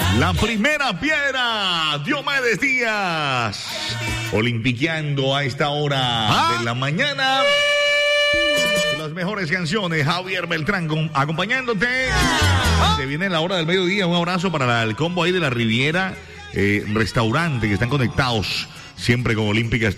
La primera piedra, Diomedes Díaz. Olimpiqueando a esta hora de la mañana. Las mejores canciones, Javier Beltrán acompañándote. Se viene la hora del mediodía. Un abrazo para el combo ahí de la Riviera, restaurante, que están conectados siempre con Olímpica Estéreo.